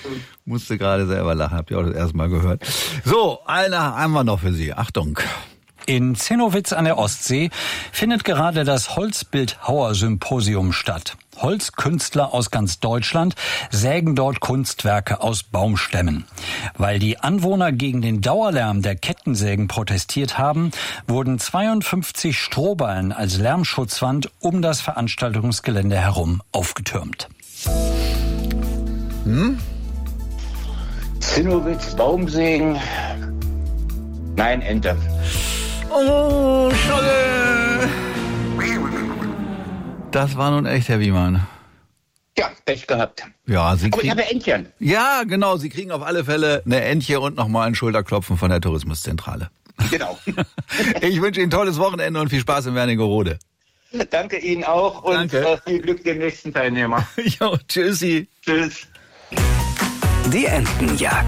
Musste gerade selber lachen, habt ihr auch das erste Mal gehört. So, eine haben wir noch für Sie. Achtung. In Zinnowitz an der Ostsee findet gerade das Holzbildhauer-Symposium statt. Holzkünstler aus ganz Deutschland sägen dort Kunstwerke aus Baumstämmen. Weil die Anwohner gegen den Dauerlärm der Kettensägen protestiert haben, wurden 52 Strohballen als Lärmschutzwand um das Veranstaltungsgelände herum aufgetürmt. Zinnowitz, Baumsägen. Nein, Ente. Oh, schade. Das war nun echt, Herr Wiemann. Ja, Pech gehabt. Ja, Sie Aber ich kriegen... habe Entchen. Ja, genau. Sie kriegen auf alle Fälle eine Entche und nochmal ein Schulterklopfen von der Tourismuszentrale. Genau. Ich wünsche Ihnen ein tolles Wochenende und viel Spaß in Wernigerode. Danke Ihnen auch und viel Glück dem nächsten Teilnehmer. Jo, tschüssi. Tschüss. Die Entenjagd.